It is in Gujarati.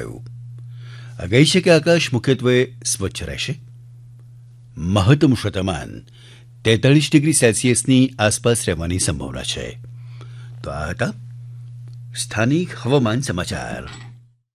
દર્શાવાયું। આગાહી છે કે આકાશ મુખ્યત્વે સ્વચ્છ રહેશે। મહત્તમ ઉષ્ણતામાન 43 ડિગ્રી સેલ્સિયસની આસપાસ રહેવાની સંભાવના છે। તો આ હતા સ્થાનિક હવામાન સમાચાર।